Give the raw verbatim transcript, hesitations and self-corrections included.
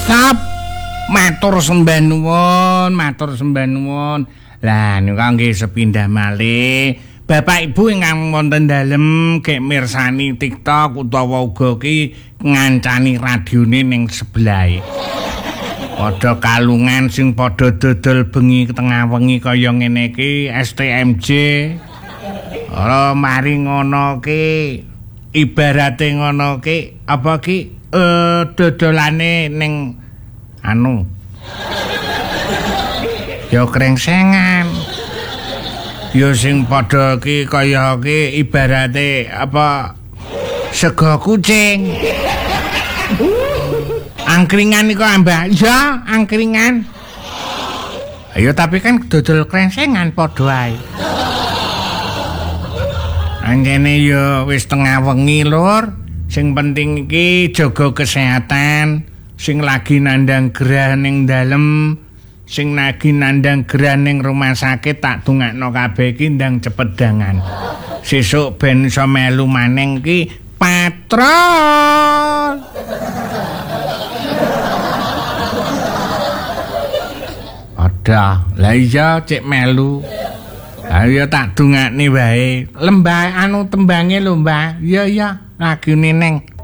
Stop. Matur sembah nuwun, matur sembah nuwun. Lah niku nggih sepindah malih. Bapak Ibu ingkang wonten dalem gek mirsani TikTok utawa uga ki ngancani radione ning sebelahe. Padha kalungan sing padha dodol bengi tengah wengi kaya ngene iki S T M J. Ora mari ngono ki ibarate ngono ki apa ki eh dodolane ning anu. Ya krengsengan. Ya sing padha ki kaya ki ibarate apa sego kucing. Angkringan iku ambak. Ya, angkringan. Ayo tapi kan dodol krengsengan padha ae. Anjene yo wis tengah wengi lur. Sing penting iki jaga kesehatan. Sing lagi nandang gerah ning dalem, sing lagi nandang gerah ning rumah sakit tak dongakno kabeh iki ndang cepet dangan. Sesuk ben iso melu maneng ki patrol. Ada, lah iya cek melu. Ayo tak dongakne wae. Lembah anu tembange lho, Mbah. Iya iya, lagine neng